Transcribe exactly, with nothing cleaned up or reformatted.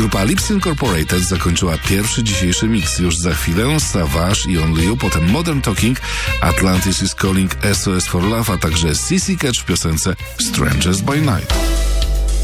Grupa Lips Incorporated zakończyła pierwszy dzisiejszy mix. Już za chwilę Savage i Only You, potem Modern Talking, Atlantis is Calling, S O S for Love, a także C C Catch w piosence Strangers by Night.